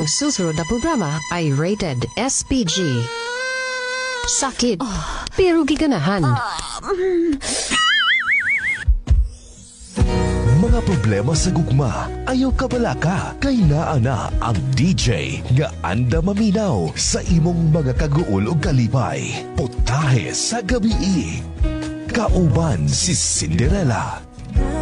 susunod na programa ay rated SPG. Sakit, pero giganahan. Mga problema sa gugma, ayaw kabalaka, kay naana ang DJ nga anda maminaw sa imong mga kaguol o kalipay. Putahe sa gabi, kauban si Cinderella.